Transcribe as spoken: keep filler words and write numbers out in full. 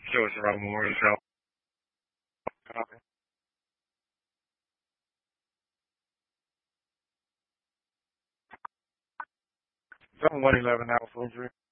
Show us around Memorial South. Copy. Seven one eleven Alpha three.